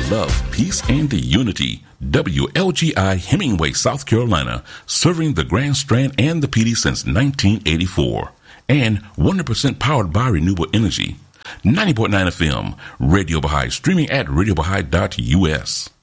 love, peace, and unity. WLGI Hemingway, South Carolina, serving the Grand Strand and the PD since 1984. And 100% powered by renewable energy. 90.9 FM, Radio Baha'i, streaming at radiobaha'i.us.